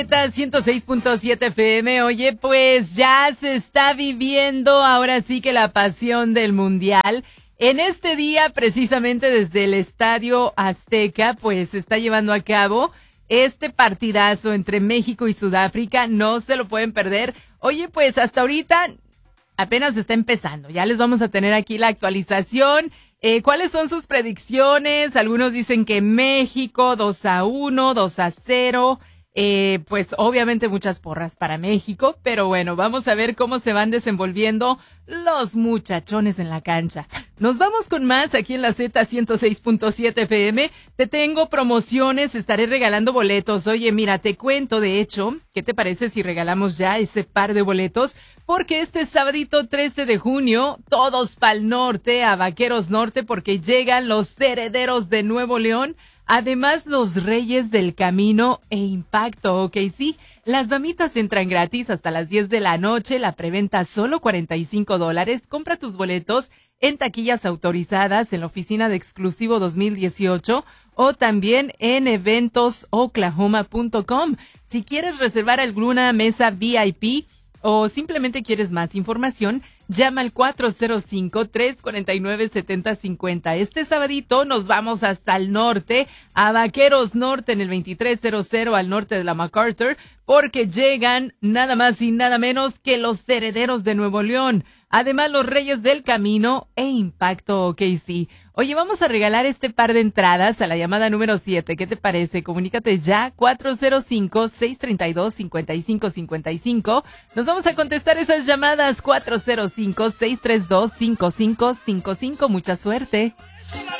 106.7 FM. Oye, pues ya se está viviendo ahora sí que la pasión del Mundial. En este día, precisamente desde el Estadio Azteca, pues se está llevando a cabo este partidazo entre México y Sudáfrica. No se lo pueden perder. Oye, pues hasta ahorita apenas está empezando. Ya les vamos a tener aquí la actualización. ¿Cuáles son sus predicciones? Algunos dicen que México 2-1, 2-0. Pues obviamente muchas porras para México, pero bueno, vamos a ver cómo se van desenvolviendo los muchachones en la cancha. Nos vamos con más aquí en la Z106.7 FM. Te tengo promociones, estaré regalando boletos. Oye, mira, te cuento, de hecho, ¿qué te parece si regalamos ya ese par de boletos? Porque este sabadito 13 de junio, todos pa'l norte, a Vaqueros Norte, porque llegan los herederos de Nuevo León. Además, los Reyes del Camino e Impacto, ok, sí. Las damitas entran gratis hasta las 10 de la noche, la preventa solo $45. Compra tus boletos en taquillas autorizadas en la oficina de Exclusivo 2018 o también en eventosoklahoma.com. Si quieres reservar alguna mesa VIP o simplemente quieres más información, llama al 405-349-7050. Este sabadito nos vamos hasta el norte, a Vaqueros Norte, en el 2300 al norte de la MacArthur, porque llegan nada más y nada menos que los herederos de Nuevo León. Además, los Reyes del Camino e Impacto, ok, sí. Oye, vamos a regalar este par de entradas a la llamada número 7. ¿Qué te parece? Comunícate ya, 405-632-5555. Nos vamos a contestar esas llamadas, 405-632-5555. Mucha suerte.